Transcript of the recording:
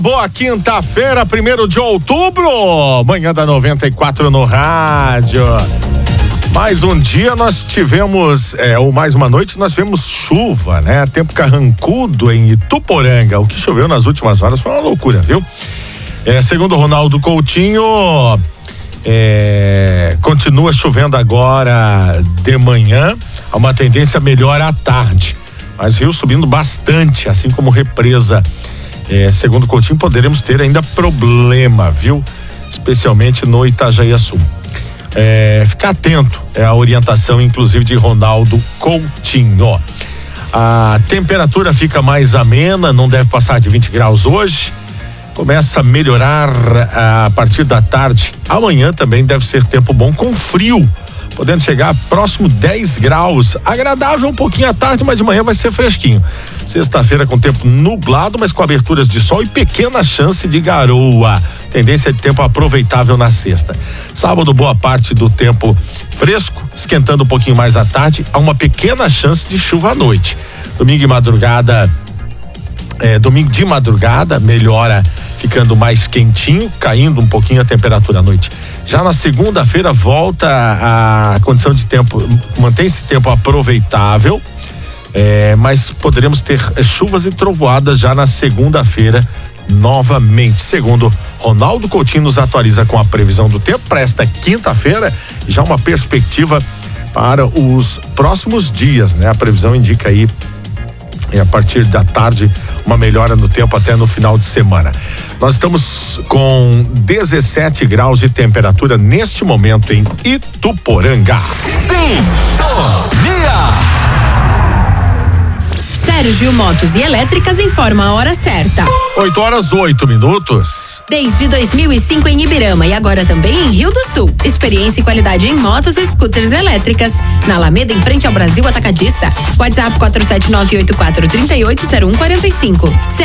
Boa quinta-feira, 1º de outubro, manhã da 94 no rádio. Mais um dia nós tivemos, ou mais uma noite nós tivemos chuva, né? Tempo carrancudo em Ituporanga. O que choveu nas últimas horas foi uma loucura, viu? Segundo Ronaldo Coutinho, continua chovendo agora de manhã, há uma tendência melhor à tarde, mas rio subindo bastante, assim como represa. Segundo Coutinho, poderemos ter ainda problema, viu? Especialmente no Itajaiaçu. Ficar atento, é a orientação inclusive de Ronaldo Coutinho. A temperatura fica mais amena, não deve passar de 20 graus hoje. Começa a melhorar a partir da tarde. Amanhã também deve ser tempo bom com frio, podendo chegar próximo 10 graus. Agradável um pouquinho à tarde, mas de manhã vai ser fresquinho. Sexta-feira com tempo nublado, mas com aberturas de sol e pequena chance de garoa. Tendência de tempo aproveitável na sexta. Sábado, boa parte do tempo fresco, esquentando um pouquinho mais à tarde. Há uma pequena chance de chuva à noite. Domingo de madrugada melhora, ficando mais quentinho, caindo um pouquinho a temperatura à noite. Já na segunda-feira volta a condição de tempo, mantém esse tempo aproveitável, mas poderemos ter chuvas e trovoadas já na segunda-feira novamente. Segundo Ronaldo Coutinho, nos atualiza com a previsão do tempo para esta quinta-feira e já uma perspectiva para os próximos dias, né? A previsão indica aí a partir da tarde uma melhora no tempo até no final de semana. Nós estamos com 17 graus de temperatura neste momento em Ituporanga. Sintonia. Sérgio Motos e Elétricas informa a hora certa. 8h08. Desde 2005 em Ibirama e agora também em Rio do Sul. Experiência e qualidade em motos e scooters elétricas. Na Alameda, em frente ao Brasil Atacadista. WhatsApp 47984380145.